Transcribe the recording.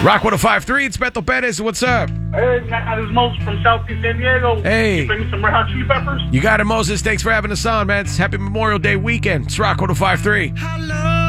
Rock 105.3, it's Beto Perez. What's up? Hey, man, this is Moses from Southeast San Diego. Hey. You bring me some Red Hot Chili Peppers? You got it, Moses. Thanks for having us on, man. It's Happy Memorial Day weekend. It's Rock 105.3.